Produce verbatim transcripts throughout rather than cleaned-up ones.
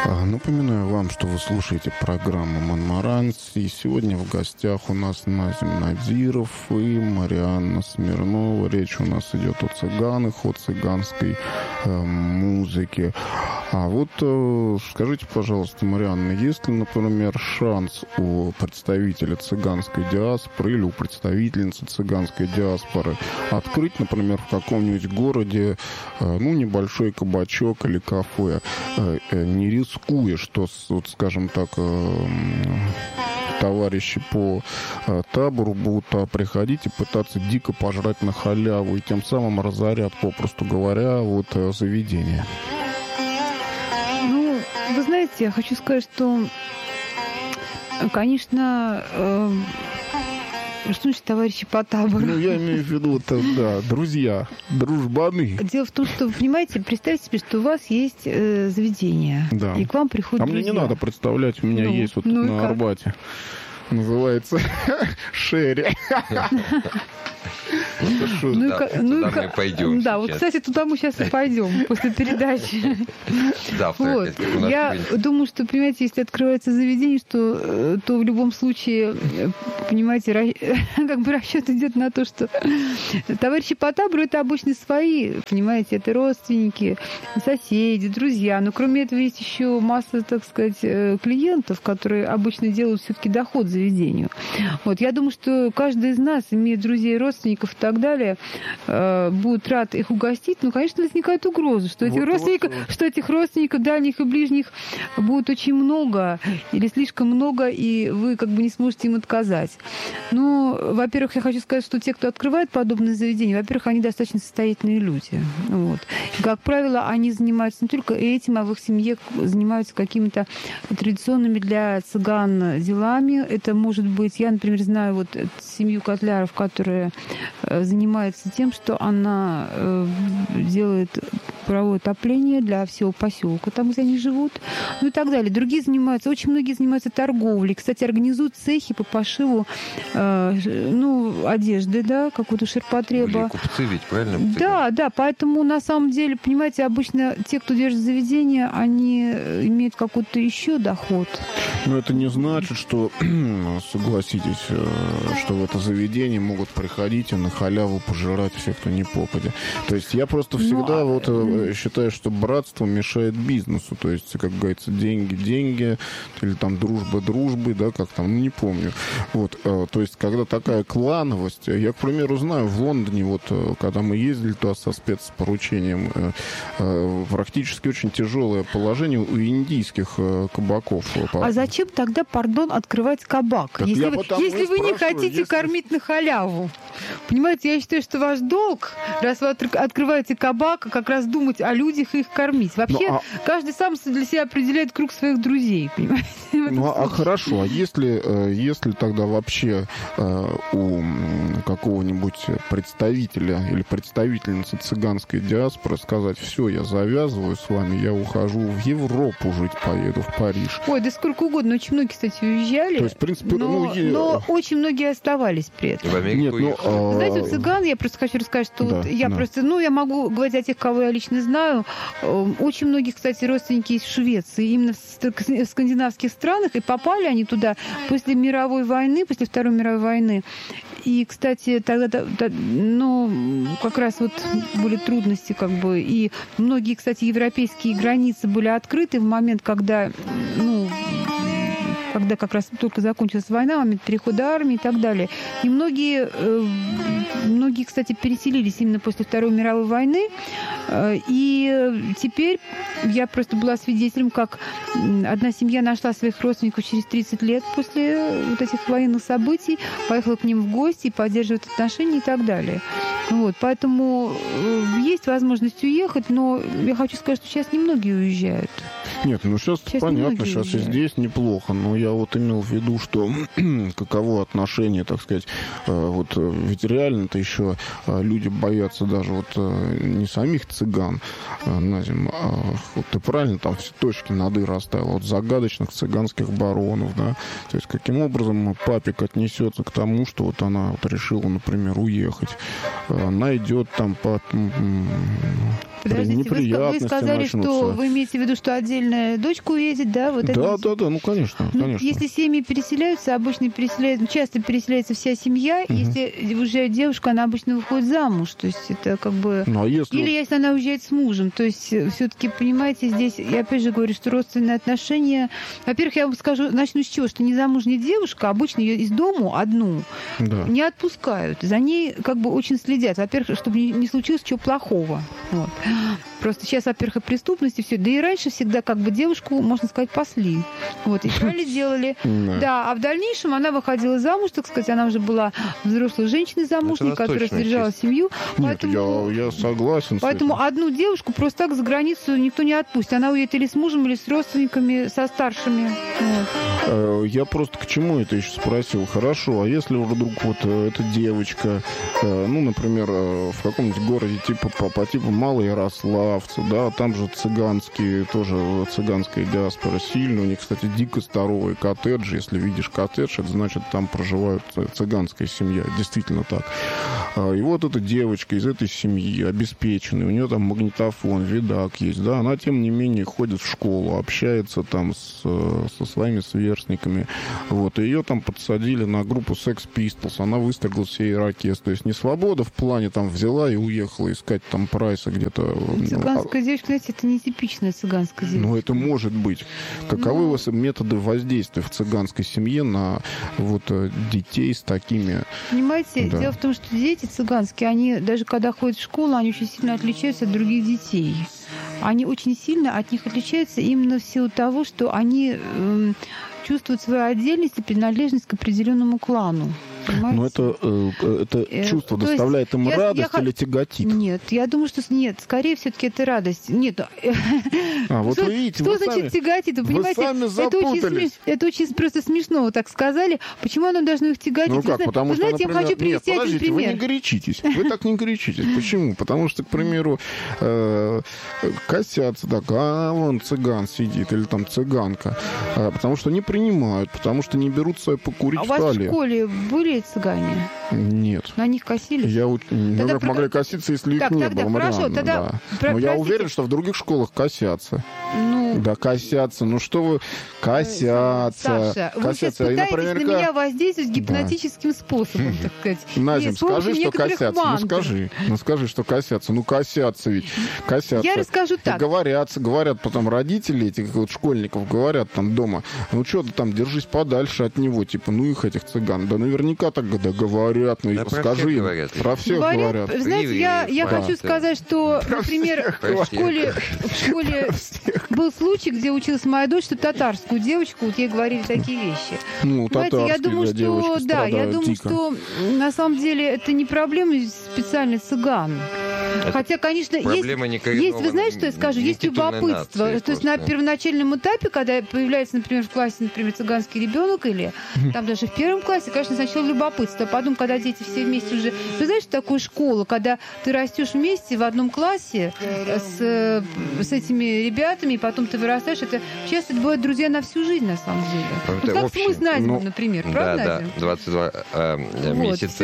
Напоминаю вам, что вы слушаете программу «Монмаранс», и сегодня в гостях у нас Назим Надиров и Марианна Смирнова. Речь у нас идет о цыганах, о цыганской э, музыке. А вот э, скажите, пожалуйста, Марианна, есть ли, например, шанс у представителя цыганской диаспоры или у представительницы цыганской диаспоры открыть, например, в каком-нибудь городе э, ну, небольшой кабачок или кафе, э, э, не рискуя, что, вот, скажем так, э, товарищи по э, табору будут а, приходить и пытаться дико пожрать на халяву, и тем самым разорят, попросту говоря, вот э, заведение? Ну, вы знаете, я хочу сказать, что, конечно, э, что значит товарищи по табору? Ну, я имею в виду, это, да, друзья, дружбаны. Дело в том, что, вы понимаете, представьте себе, что у вас есть э, заведение, да, и к вам приходят друзья. А друзья. мне не надо представлять, у меня ну, есть вот ну на как? Арбате. Называется Шерри. Ну, ну, да, и, ну, туда мы пойдем. Да, сейчас. Вот, кстати, туда мы сейчас и пойдем после передачи. Завтра. Вот. Я думаю, что, понимаете, если открывается заведение, что, то в любом случае, понимаете, как бы расчет идет на то, что товарищи по табору это обычно свои, понимаете, это родственники, соседи, друзья. Но кроме этого есть еще масса, так сказать, клиентов, которые обычно делают все-таки доход заведению. Вот. Я думаю, что каждый из нас имеет друзей, родственников и так далее, э, будут рад их угостить, но, конечно, возникает угроза, что, вот, этих родственников, вот, вот. что этих родственников, дальних и ближних будет очень много или слишком много, и вы как бы не сможете им отказать. Ну, во-первых, я хочу сказать, что те, кто открывает подобные заведения, во-первых, они достаточно состоятельные люди. Вот. И, как правило, они занимаются не только этим, а в их семье занимаются какими-то традиционными для цыган делами. Это может быть, я, например, знаю вот семью Котляров, которая занимается тем, что она э, делает паровое отопление для всего поселка, там, где они живут, ну и так далее. Другие занимаются, очень многие занимаются торговлей. Кстати, организуют цехи по пошиву э, ну, одежды, да, какого-то ширпотреба. Купцы ведь, правильно? Да, да, поэтому на самом деле, понимаете, обычно те, кто держит заведение, они имеют какой-то еще доход. Но это не значит, что, согласитесь, что в это заведение могут приходить и на халяву пожирать все, кто не попадя. То есть я просто всегда ну, вот считаю, что братство мешает бизнесу. То есть, как говорится, деньги, деньги, или там дружба, дружбы, да, как там, ну, не помню. Вот, то есть, когда такая клановость, я, к примеру, знаю, в Лондоне, вот, когда мы ездили туда со спецпоручением, практически очень тяжелое положение у индийских кабаков. А зачем тогда, пардон, открывать кабак? Так если вы, если вы не хотите если... кормить на халяву. Понимаете, я считаю, что ваш долг, раз вы открываете кабак, как раз думать о людях и их кормить. Вообще, ну, а... каждый сам для себя определяет круг своих друзей, понимаете? Ну, а хорошо, а если, если тогда вообще у какого-нибудь представителя или представительницы цыганской диаспоры сказать: все, я завязываю с вами, я ухожу в Европу жить, поеду в Париж. Ой, да сколько угодно. Очень многие, кстати, уезжали. То есть, в принципе, но, ну, я... но очень многие оставались при этом. В Америку Нет, ну, знаете, у цыган, я просто хочу рассказать, что да, вот я да. просто, ну, я могу говорить о тех, кого я лично знаю. Очень многие, кстати, родственники есть в Швеции, именно в скандинавских странах, и попали они туда после мировой войны, после Второй мировой войны. И, кстати, тогда, ну, как раз вот были трудности, как бы, и многие, кстати, европейские границы были открыты в момент, когда, ну, когда как раз только закончилась война, момент перехода армии и так далее. И многие, многие, кстати, переселились именно после Второй мировой войны. И теперь я просто была свидетелем, как одна семья нашла своих родственников через тридцать лет после вот этих военных событий, поехала к ним в гости, поддерживает отношения и так далее. Вот, поэтому есть возможность уехать, но я хочу сказать, что сейчас немногие уезжают. Нет, ну сейчас, сейчас понятно, сейчас уезжают. И здесь неплохо, но я вот имел в виду, что каково отношение, так сказать, вот ведь реально-то еще люди боятся даже вот не самих цыган, Назим, а вот ты правильно там все точки над «и» расставил, вот загадочных цыганских баронов, да, то есть каким образом папик отнесется к тому, что вот она вот решила, например, уехать, она идет там по... Подождите, вы, вы сказали, начнутся. Что вы имеете в виду, что отдельная дочка уедет, да? Вот да, это... да, да, ну, конечно, ну, конечно. Если семьи переселяются, обычно переселяются, часто переселяется вся семья, угу. Если уезжает девушка, она обычно выходит замуж, то есть это как бы... Ну, а если... Или если она уезжает с мужем, то есть все-таки, понимаете, здесь, я опять же говорю, что родственные отношения... Во-первых, я вам скажу, начну с чего, что незамужняя девушка, обычно ее из дому одну да. не отпускают, за ней как бы очень следят, во-первых, чтобы не случилось чего плохого, вот. Просто сейчас, во-первых, и преступность, и все. Да и раньше всегда как бы девушку, можно сказать, пасли. Вот, и правильно делали. Да, а в дальнейшем она выходила замуж, так сказать, она уже была взрослой женщиной замужней, которая содержала семью. Нет, я согласен. Поэтому одну девушку просто так за границу никто не отпустит. Она уедет или с мужем, или с родственниками, со старшими. Я просто к чему это еще спросил? Хорошо, а если вдруг вот эта девочка, ну, например, в каком-нибудь городе типа по, по типу Малоярославца, да, там же цыганские, тоже цыганская диаспора сильная. У них, кстати, дико здоровые коттеджи. Если видишь коттедж, это значит, там проживают цыганская семья. Действительно так. И вот эта девочка из этой семьи обеспеченная, у нее там магнитофон, видак есть, да, она, тем не менее, ходит в школу, общается там с, со своими сверстниками. Вот, и ее там подсадили на группу Sex Pistols, она выстрелила все ирокез. То есть не свобода в плане там взяла и уехала искать там прайса где-то. Цыганская девочка, знаете, это не типичная цыганская девочка. Ну, это может быть. Каковы у вас методы воздействия в цыганской семье на вот детей с такими... Понимаете, да. Дело в том, что дети цыганские, они даже когда ходят в школу, они очень сильно отличаются от других детей. Они очень сильно от них отличаются именно в силу того, что они э, чувствуют свою отдельность и принадлежность к определенному клану. Понимаете? Но это, это чувство э, доставляет им я, радость я, или тяготит? Нет, я думаю, что нет. Скорее, все-таки это радость. Нет. А, вот что, вы видите, что вы значит сами, тяготит? Вы понимаете, вы сами это, очень смеш... это очень просто смешно, вы так сказали. Почему оно должно их тяготить? Ну как, вы, потому вы что, знаете, например... я хочу привести Нет, один пример. Вы не горячитесь. Вы так не горячитесь. Почему? Потому что, к примеру, э, косятся так, а вон цыган сидит, или там цыганка. А, потому что не принимают, потому что не берут свою покурить а в школе. А у вас в школе были цыгане? Нет. На них косились? Я, ну, как могли коситься, если так, их не тогда, было. Хорошо, Марианна, тогда... Да. Про- Но я простите. уверен, что в других школах косятся. Ну... Да, косятся. Ну что вы... Косятся. Саша, вы сейчас пытаетесь например, на меня воздействовать гипнотическим да. способом, так сказать. Назим, скажи, что косятся. Мантр. Ну скажи. Ну скажи, что косятся. Ну косятся ведь. Косятся. Я расскажу так. И говорят, говорят потом родители этих вот школьников, говорят там дома, ну что ты там, держись подальше от него, типа, ну их этих цыган. Да наверняка так да, говорят. Ну да, скажи им. Говорят. Про всех говорят. говорят. Знаете, я, я да. хочу сказать, что, про например, в школе, в школе был случай, где училась моя дочь, что татарскую девочку, вот ей говорили такие вещи. Ну, знаете, я думаю, что да, я думаю, дико. что на самом деле это не проблема специально цыган. Это Хотя, конечно, есть, есть, вы знаете, что я скажу, есть любопытство. Нации, то есть на первоначальном этапе, когда появляется, например, в классе, например, цыганский ребенок, или там даже в первом классе, конечно, сначала любопытство. Потом, когда дети все вместе уже... Вы знаете, что такое школа, когда ты растешь вместе в одном классе с, с этими ребятами, и потом ты вырастаешь, это часто это бывают друзья на всю жизнь, на самом деле. Вот как общем, мы с Назимом, ну, например, правда, Да, Назим? да, двадцать два э, вот, месяца.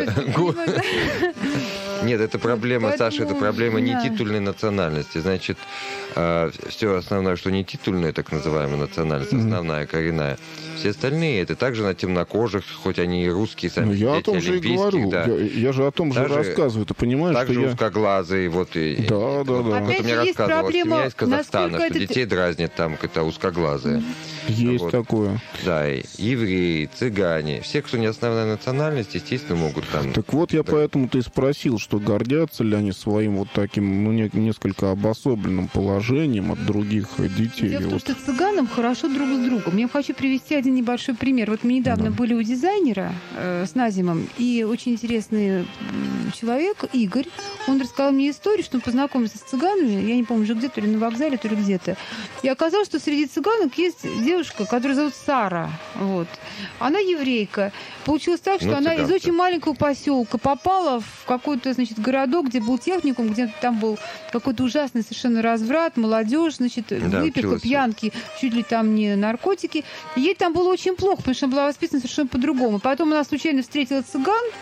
Нет, это проблема, Поэтому, Саша, это проблема да. не титульной национальности. Значит, э, все основное, что не титульная, так называемая национальность, mm-hmm. основная, коренная. Все остальные, это также на темнокожих, хоть они и русские, сами ну, я дети о том же и говорю. Да. Я, я же о том же Даже, рассказываю. Ты понимаешь, также что я... узкоглазые. Вот, и, да, да, да. Опять мне рассказывала проблема, семья из Казахстана, что это... детей дразнят там, это узкоглазые. Есть вот. такое. Да, и евреи, цыгане. Все, кто не основная национальность, естественно, могут там... Так вот, я поэтому-то и спросил, что гордятся ли они своим вот таким, ну, не, несколько обособленным положением от других детей. Дело в том, вот. что цыганам хорошо друг с другом. Я хочу привести один небольшой пример. Вот мы недавно да. были у дизайнера э, с Назимом, и очень интересный человек, Игорь, он рассказал мне историю, что он познакомился с цыганами, я не помню, уже где-то, то ли на вокзале, то ли где-то. И оказалось, что среди цыганок есть девушка, которую зовут Сара. Вот. Она еврейка. Получилось так, что ну, она из очень маленького поселка попала в какой-то, значит, городок, где был техникум, где там был какой-то ужасный совершенно разврат, молодежь, значит, да, выпивка, училась. Пьянки, чуть ли там не наркотики. И ей там было очень плохо, потому что она была воспитана совершенно по-другому. Потом она случайно встретила цыган,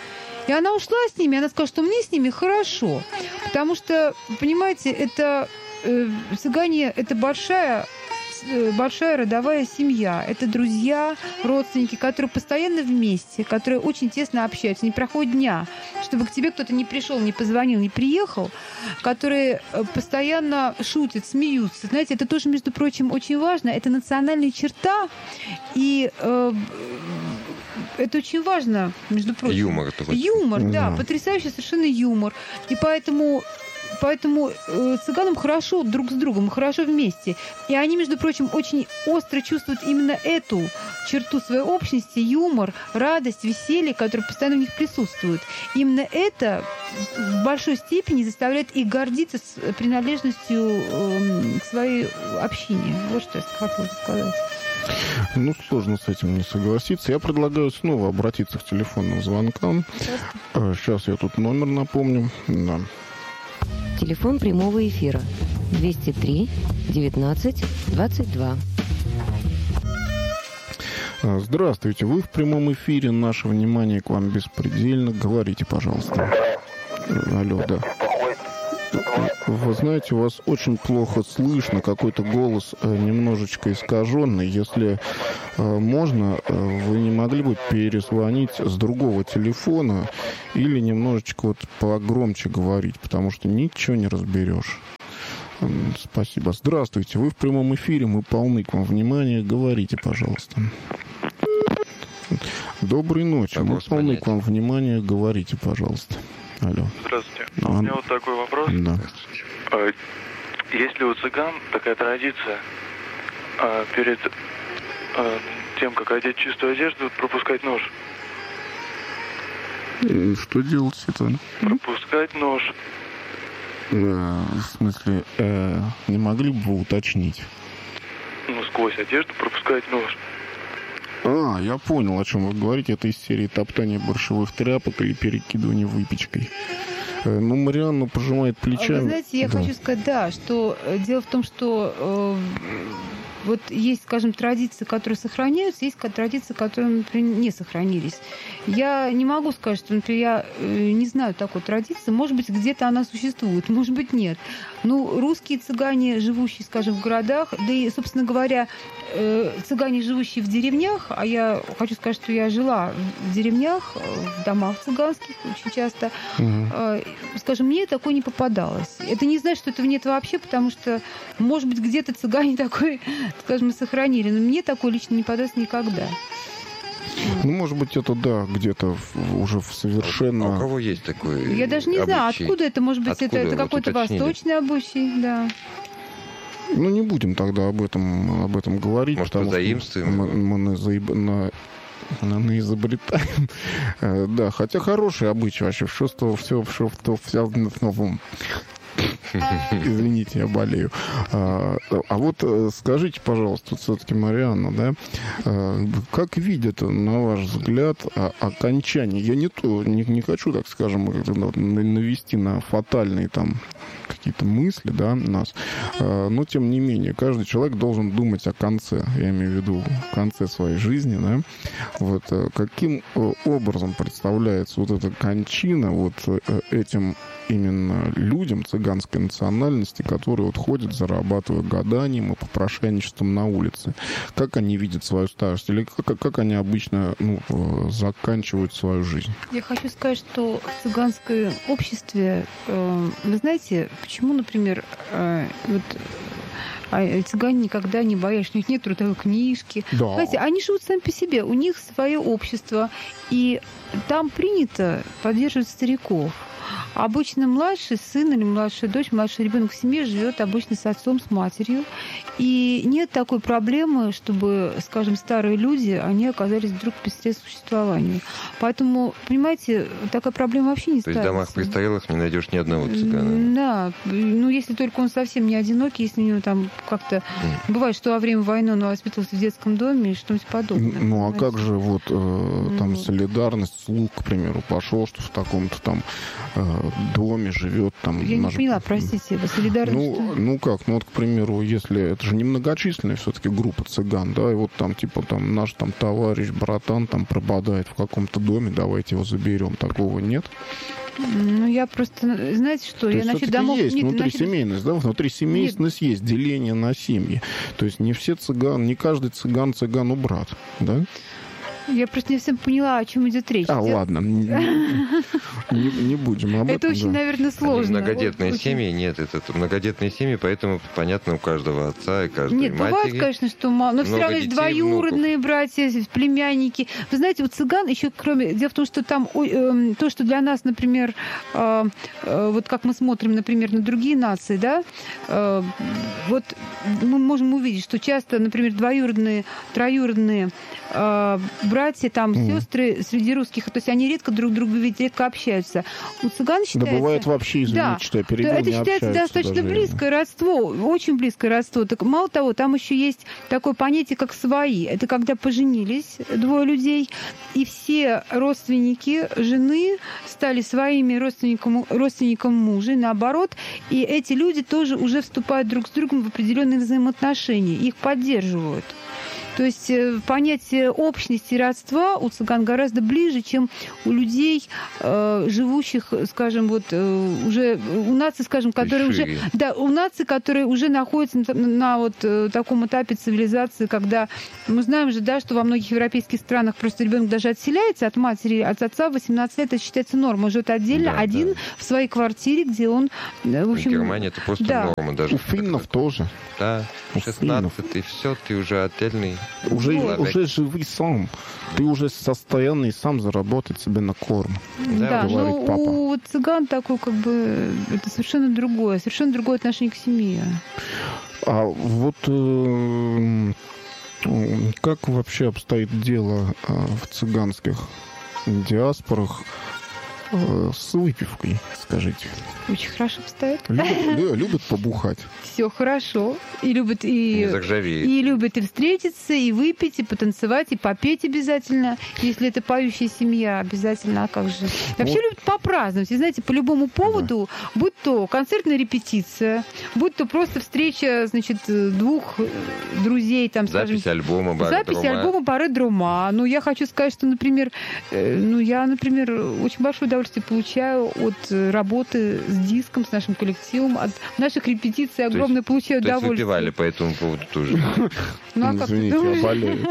И она ушла с ними, она сказала, что мне с ними хорошо. Потому что, понимаете, это э, цыгане, это большая, э, большая родовая семья. Это друзья, родственники, которые постоянно вместе, которые очень тесно общаются. Не проходит дня, чтобы к тебе кто-то не пришел, не позвонил, не приехал, которые постоянно шутят, смеются. Знаете, это тоже, между прочим, очень важно. Это национальная черта. И э, это очень важно, между прочим. Юмор. Юмор, да, да, потрясающий совершенно юмор. И поэтому, поэтому э, цыганам хорошо друг с другом, хорошо вместе. И они, между прочим, очень остро чувствуют именно эту черту своей общности, юмор, радость, веселье, которые постоянно у них присутствуют. Именно это в большой степени заставляет их гордиться с принадлежностью э, к своей общине. Вот что я хотела сказать. Ну, сложно с этим не согласиться. Я предлагаю снова обратиться к телефонным звонкам. Сейчас я тут номер напомню. Да. Телефон прямого эфира двести три девятнадцать двадцать два. Здравствуйте, вы в прямом эфире. Наше внимание к вам беспредельно. Говорите, пожалуйста. Алло, да. Вы знаете, вас очень плохо слышно, какой-то голос немножечко искаженный. Если можно, вы не могли бы перезвонить с другого телефона или немножечко вот погромче говорить, потому что ничего не разберешь. Спасибо. Здравствуйте, вы в прямом эфире, мы полны к вам внимания. Говорите, пожалуйста. Доброй ночи, мы полны к вам внимания. Говорите, пожалуйста. Алло. Здравствуйте. А... У меня вот такой вопрос. Да. Есть ли у цыган такая традиция перед тем, как одеть чистую одежду, пропускать нож? И что делать это? Пропускать нож. Э, в смысле, э, не могли бы вы уточнить? Ну, сквозь одежду пропускать нож. А, я понял, о чем вы говорите. Это из серии топтания борщевых тряпок или перекидывания выпечкой. Э, ну, Марианна пожимает плечами. Вы знаете, я да. хочу сказать, да, что дело в том, что э, вот есть, скажем, традиции, которые сохраняются, есть традиции, которые, например, не сохранились. Я не могу сказать, что, например, я э, не знаю такой традиции. Может быть, где-то она существует, может быть, нет. Ну, русские цыгане, живущие, скажем, в городах, да и, собственно говоря, э, цыгане, живущие в деревнях, а я хочу сказать, что я жила в деревнях, в домах цыганских очень часто, угу. э, скажем, мне такое не попадалось. Это не значит, что этого нет вообще, потому что, может быть, где-то цыгане такое, скажем, сохранили, но мне такое лично не попадалось никогда. Ну, может быть, это, да, где-то в, уже в совершенно... А у кого есть такой Я даже не обычай? знаю, откуда это, может быть, Откуда? это, это Вот какой-то уточнили. восточный обычай, да. Ну, не будем тогда об этом, об этом говорить. Может, потому позаимствуем? Мы, мы на, заиб... на... на изобретаем. Да, хотя хороший обычай вообще. Все, что все, все, все, все, извините, я болею. А, а вот скажите, пожалуйста, все-таки, Марианна, да, как видят, на ваш взгляд, окончание? Я не то, не, не хочу, так скажем, навести на фатальные там какие-то мысли, да, нас, но тем не менее, каждый человек должен думать о конце, я имею в виду конце своей жизни, да, вот каким образом представляется вот эта кончина вот этим именно людям цыганской национальности, которые вот ходят, зарабатывая гаданием и попрошайничеством на улице. Как они видят свою старость? Или как, как они обычно ну, заканчивают свою жизнь? Я хочу сказать, что в цыганском обществе, э, вы знаете, почему, например, э, вот а цыгане никогда не боялись, у них нет трудовой книжки. Да. Знаете, они живут сами по себе, у них свое общество, и там принято поддерживать стариков. Обычно младший сын или младшая дочь, младший ребенок в семье живет обычно с отцом, с матерью. И нет такой проблемы, чтобы, скажем, старые люди, они оказались вдруг без средств существования. Поэтому, понимаете, такая проблема вообще не ставится. То есть в домах престарелых не найдешь ни одного цыгана? Да. Ну, если только он совсем не одинокий, если у него там как-то... Бывает, что во время войны он воспитывался в детском доме и что-нибудь подобное. Ну, а как же вот э, там Ну. солидарность, слуг, к примеру, пошел, что в таком-то там э, доме живет там... Я не наш- поняла, простите, вы солидарны Ну, что? ну как, ну вот, к примеру, если это же немногочисленная все-таки группа цыган, да, и вот там типа там наш там товарищ, братан там пропадает в каком-то доме, давайте его заберем, такого нет? Ну, я просто... Знаете что, То я есть насчет все-таки домов... есть Нет, насчет- внутрисемейность, да, внутрисемейственность есть, деление на семьи. То есть не все цыган, не каждый цыган цыгану брат, да? Я просто не совсем поняла, о чем идет речь. А, Дело- ладно, не, не- не будем об Это этом. очень, да. наверное, Они сложно. многодетные Очень- семьи, нет, это многодетные семьи, поэтому понятно у каждого отца и каждой Нет, матери. бывает, конечно, что мало. Но все много равно есть детей, двоюродные братья, племянники. Вы знаете, у цыган еще кроме... Дело в том, что там ой, эм, то, что для нас, например, э, э, вот как мы смотрим, например, на другие нации, да, э, вот мы можем увидеть, что часто, например, двоюродные, троюродные э, братья, там, Мгм. сестры среди русских, то есть они редко друг другу ведь редко общаются. У цыган Да считается... бывает вообще, извините, Да, что я то перебил, это не считается общаются достаточно даже. близкое родство, очень близкое родство. Так мало того, там еще есть такое понятие, как свои. Это когда поженились двое людей, и все родственники жены стали своими родственниками, родственником мужа, и наоборот. И эти люди тоже уже вступают друг с другом в определенные взаимоотношения, их поддерживают. То есть э, понятие общности и родства у цыган гораздо ближе, чем у людей, э, живущих, скажем, вот э, уже у наций, скажем, которые уже, Шире. да, у наций, которые уже находятся на, на вот э, таком этапе цивилизации, когда мы знаем же, да, что во многих европейских странах просто ребенок даже отселяется от матери, от отца в восемнадцать лет, это считается нормой, живет отдельно, Да, один да. в своей квартире, где он, э, в В общем, Германии это просто да. норма даже. У финнов тоже. Да, У финнов. шестнадцать, и все, ты уже отдельный. Уже, человек. уже живи сам. Ты уже состоянный сам заработать себе на корм. Да, Да, говорит но папа. у цыган такой, как бы, это совершенно другое, совершенно другое отношение к семье. А вот э, как вообще обстоит дело э, в цыганских диаспорах э, с выпивкой, скажите? Очень хорошо встает. Любят, лю- любят побухать? Все хорошо. И любят и... Не заржавеет. И любят и встретиться, и выпить, и потанцевать, и попеть обязательно. Если это поющая семья, обязательно. А как же? Вообще Вот. любят попраздновать. И знаете, по любому поводу, будь то концертная репетиция, будь то просто встреча, значит, двух друзей, там, скажем, Запись альбома, Бара запись Друма. альбома Бары Друма. Ну, я хочу сказать, что, например, э, ну, я, например, очень большое удовольствие получаю от э, работы с диском, с нашим коллективом, от наших репетиций огромное получаю То есть удовольствие. выпивали по этому поводу тоже. Ну, а как ты Извините, думаешь? я болею.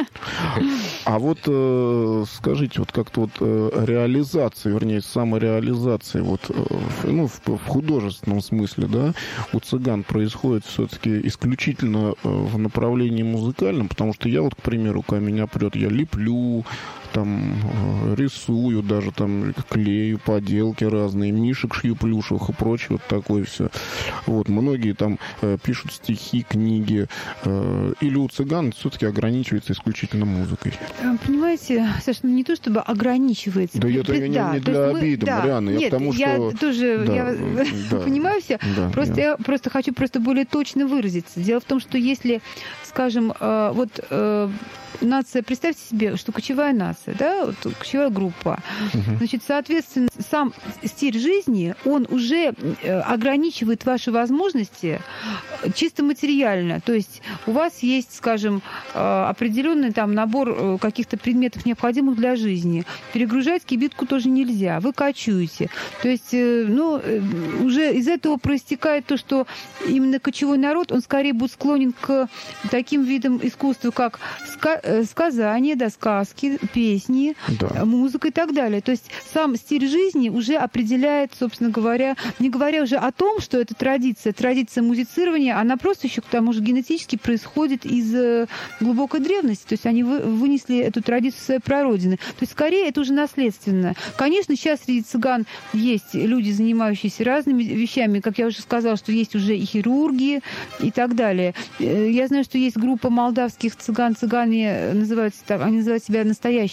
А вот э, скажите, вот как-то вот э, реализация, вернее, самореализация, вот, э, в- ну, в, в художественном смысле, да, у цыган происходит все-таки исключительно э, в направлении музыкальном, потому что я вот, к примеру, когда меня прет, я леплю, там, э, рисую даже, там, клею поделки разные, мишек шью плюшевых и прочее, вот такое все. Вот, многие там э, пишут стихи, книги, э, или у цыган все-таки ограничивается исключительно музыкой. Э, Понимаете, Саша, ну, не то чтобы ограничивается. Да это я не- Да, не то для есть мы- обиды, да. Марианна, я к Нет, тому, я что- тоже Да, я э, да. понимаю все. Да, Просто я- я просто хочу просто более точно выразиться. Дело в том, что если, скажем, э, вот э, нация, представьте себе, что кочевая нация, да, вот кочевая группа, Мгм. значит, соответственно, сам стиль жизни, он уже э, ограничивает ваши возможности чисто материально. То есть у вас есть, скажем, э, определенный там набор э, каких-то предметов, необходимых для жизни. Перегружать кибитку тоже нельзя. Вы кочуете. То есть, э, ну, э, уже из этого проистекает то, что именно кочевой народ, он скорее будет склонен к таким видам искусства, как ска- э, сказания, да, сказки, песни, Да. музыка и так далее. То есть сам стиль жизни уже определяет, собственно говоря, не говоря уже о том, что это традиция, традиция музицирования, она просто еще к тому же генетически происходит из э, глубокой древности. То есть они вы- вынесли эту традицию своей прародины. То есть скорее это уже наследственно. Конечно, сейчас среди цыган есть люди, занимающиеся разными вещами. Как я уже сказала, что есть уже и хирурги и так далее. Э, Я знаю, что есть группа молдавских цыган. Цыгане называются так, они называют себя настоящие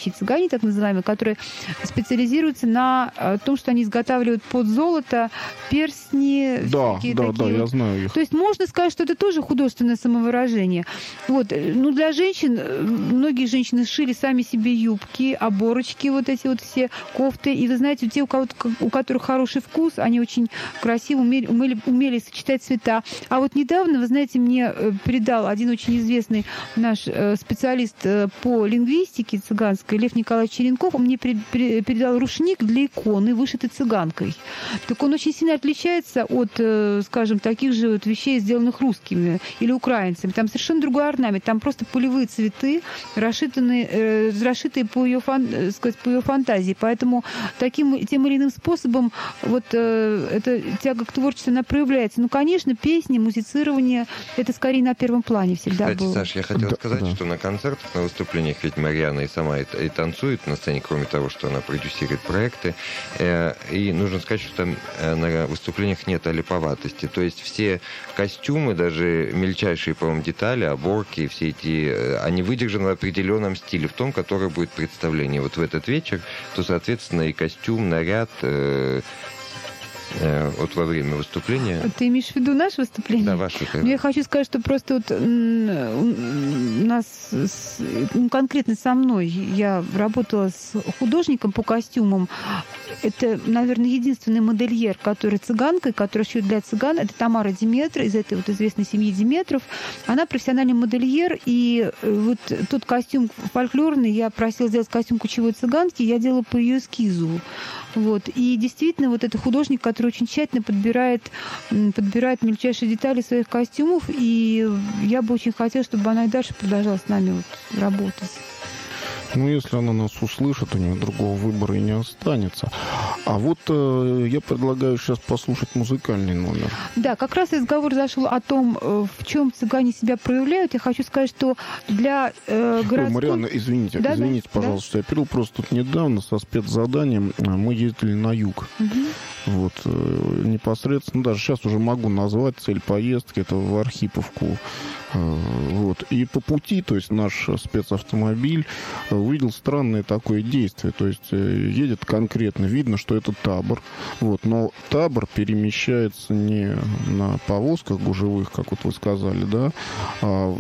настоящие цыгане, так называемые, которые специализируются на том, что они изготавливают под золото перстни. Да, да, такие да, вот. Я знаю их. То есть можно сказать, что это тоже художественное самовыражение. Вот. Ну, для женщин, многие женщины шили сами себе юбки, оборочки, вот эти вот все кофты. И вы знаете, те, у, кого у которых хороший вкус, они очень красиво умели, умели, умели сочетать цвета. А вот недавно, вы знаете, мне передал один очень известный наш специалист по лингвистике цыганской, Лев Николаевич Черенков, он мне передал рушник для иконы, вышитый цыганкой. Так он очень сильно отличается от, скажем, таких же вот вещей, сделанных русскими или украинцами. Там совершенно другой орнамент. Там просто полевые цветы, расшитые, э, расшитые по ее, фан, сказать, по ее фантазии. Поэтому таким, тем или иным способом вот э, эта тяга к творчеству, она проявляется. Ну, конечно, песни, музицирование, это скорее на первом плане всегда Кстати, было. Саш, я хотел да, сказать, да. что на концертах, на выступлениях ведь Марианна и сама и, и танцует на сцене, кроме того, что она продюсирует проекты. Э, и нужно сказать, что там э, на выступлениях нет олиповатости. То есть все костюмы, даже мельчайшие, по-моему, детали, оборки, все эти, э, они выдержаны в определенном стиле, в том, который будет представление вот в этот вечер, то, соответственно, и костюм, наряд... Э, вот во время выступления. Ты имеешь в виду наше выступление? Да, ваше. Но я хочу сказать, что просто вот у нас, ну, конкретно со мной, я работала с художником по костюмам. Это, наверное, единственный модельер, который цыганка, который шьет для цыган. Это Тамара Диметр из этой вот известной семьи Диметров. Она профессиональный модельер, и вот тот костюм фольклорный, я просила сделать костюм кучевой цыганки, я делала по ее эскизу. Вот. И действительно, вот это художник, который очень тщательно подбирает, подбирает мельчайшие детали своих костюмов, и я бы очень хотела, чтобы она и дальше продолжала с нами вот работать. Ну, если она нас услышит, у нее другого выбора и не останется. А вот э, я предлагаю сейчас послушать музыкальный номер. Да, как раз разговор зашел о том, в чем цыгане себя проявляют. Я хочу сказать, что для э, городской... Ой, Марианна, извините, да, извините, да, пожалуйста, да? Я перел просто тут недавно со спецзаданием. Мы ездили на юг. Угу. Вот, э, непосредственно, даже сейчас уже могу назвать цель поездки, это в Архиповку. Э, вот. И по пути, то есть наш спецавтомобиль увидел странное такое действие. То есть едет конкретно, видно, что это табор. Вот, но табор перемещается не на повозках гужевых, как вот вы сказали, да, а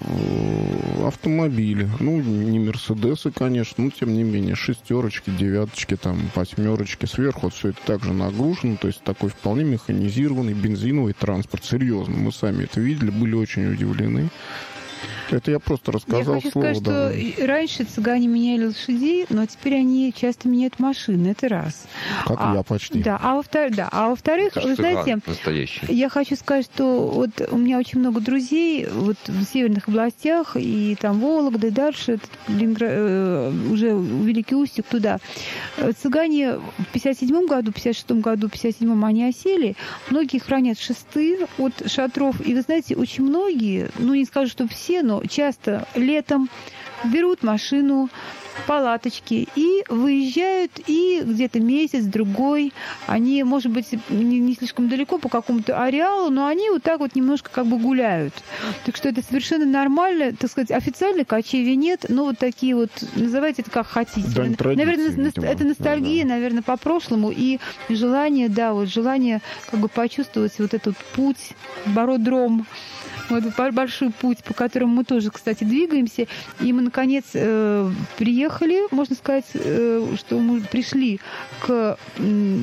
в автомобиле. Ну, не мерседесы, конечно, но тем не менее шестерочки, девяточки, там, восьмерочки. Сверху вот все это также нагружено. То есть такой вполне механизированный бензиновый транспорт. Серьезно, мы сами это видели, были очень удивлены. Это я просто рассказал. Я хочу слово, сказать, да. что раньше цыгане меняли лошадей, но теперь они часто меняют машины. Это раз. Как а, я почти. Да, а во-вторых, да, а во-вторых, вы знаете, настоящий. Я хочу сказать, что вот у меня очень много друзей вот в северных областях, и там Вологда, и дальше, Ленинград, э, уже Великий Устюг, туда. Цыгане в пятьдесят седьмом году, в пятьдесят шестом году, в пятьдесят седьмом они осели. Многие хранят шесты от шатров. И вы знаете, очень многие, ну не скажу, что все, но часто летом берут машину, палаточки и выезжают, и где-то месяц, другой, они, может быть, не, не слишком далеко по какому-то ареалу, но они вот так вот немножко как бы гуляют. Так что это совершенно нормально, так сказать, официально кочевья нет, но вот такие вот, называйте это как хотите. Дань традиции, наверное, видимо. Это ностальгия, да, да. наверное, по прошлому, и желание, да, вот желание как бы почувствовать вот этот путь, бородром, вот большой путь, по которому мы тоже, кстати, двигаемся. И мы, наконец, э, приехали, можно сказать, э, что мы пришли к, э,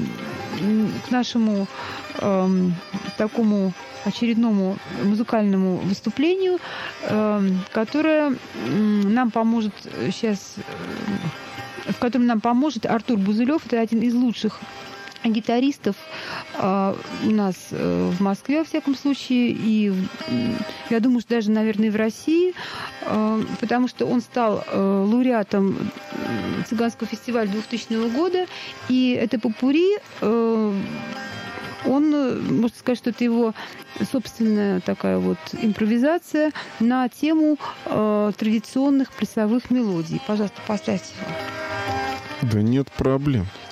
к нашему э, такому очередному музыкальному выступлению, э, которое э, нам поможет сейчас, э, в котором нам поможет Артур Бузылев. Это один из лучших гитаристов э, у нас э, в Москве, во всяком случае, и э, я думаю, что даже, наверное, и в России, э, потому что он стал э, лауреатом цыганского фестиваля двухтысячного года, и это попурри, э, он, можно сказать, что это его собственная такая вот импровизация на тему э, традиционных плясовых мелодий. Пожалуйста, поставьте его. Да нет проблем.